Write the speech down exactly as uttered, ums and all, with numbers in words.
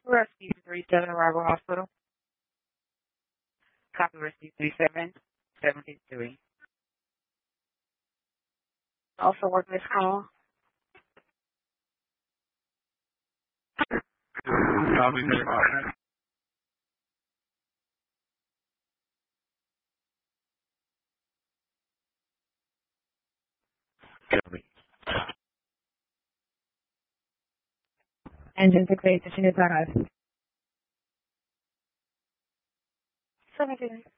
Rescue three seven Arrival Hospital. Copy Rescue three seven seventy three. Also work this call. Copy very much. Copy. Engine to create the unit arrived. seventeen.